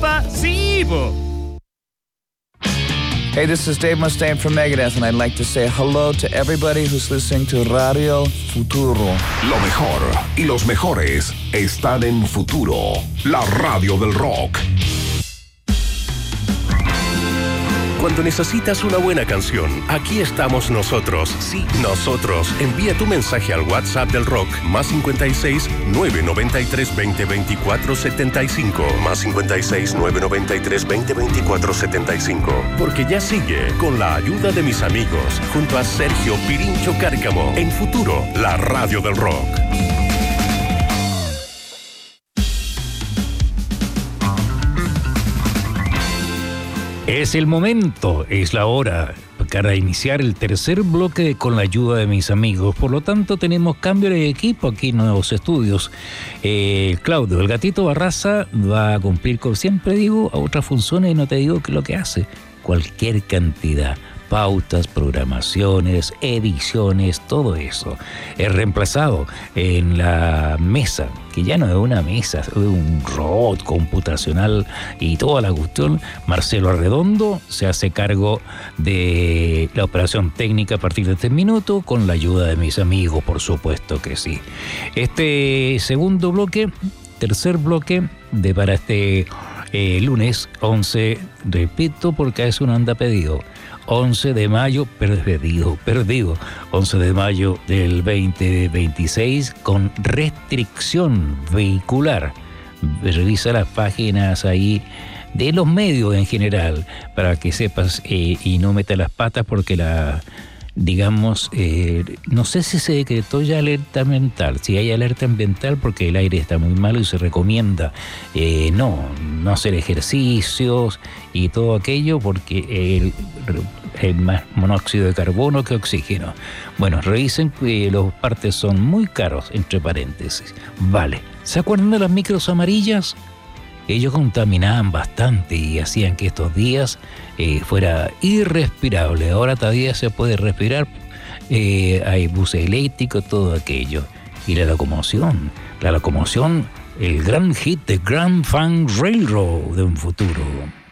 compa? Sí, po. Hey, this is Dave Mustaine from Megadeth, and I'd like to say hello to everybody who's listening to Radio Futuro. Lo mejor y los mejores están en Futuro, la radio del rock. Cuando necesitas una buena canción, aquí estamos nosotros. Sí, nosotros. Envía tu mensaje al WhatsApp del rock, más 56 993 20 24 75. Más 56 993 20 24 75. Porque ya sigue con la ayuda de mis amigos, junto a Sergio Pirincho Cárcamo, en Futuro, la radio del rock. Es el momento, es la hora para iniciar el tercer bloque con la ayuda de mis amigos. Por lo tanto, tenemos cambio de equipo aquí en Nuevos Estudios. Claudio, el gatito Barraza, va a cumplir, como siempre digo, a otras funciones y no te digo qué es lo que hace. Cualquier cantidad. Pautas, programaciones, ediciones, todo eso es reemplazado en la mesa, que ya no es una mesa, es un robot computacional y toda la cuestión. Marcelo Arredondo se hace cargo de la operación técnica a partir de este minuto, con la ayuda de mis amigos, por supuesto que sí. Este segundo bloque, tercer bloque de para este lunes 11, repito porque a eso no anda pedido, 11 de mayo, perdido, 11 de mayo del 2026, con restricción vehicular. Revisa las páginas ahí de los medios en general, para que sepas y no metas las patas, porque no sé si se decretó ya alerta ambiental. Si hay alerta ambiental, porque el aire está muy malo y se recomienda no hacer ejercicios y todo aquello, porque el más monóxido de carbono que oxígeno. Bueno, revisen que los partes son muy caros, entre paréntesis. Vale. ¿Se acuerdan de las micros amarillas? Ellos contaminaban bastante y hacían que estos días fuera irrespirable. Ahora todavía se puede respirar. Hay buses eléctricos, todo aquello. Y la locomoción, el gran hit de Grand Funk Railroad de un futuro.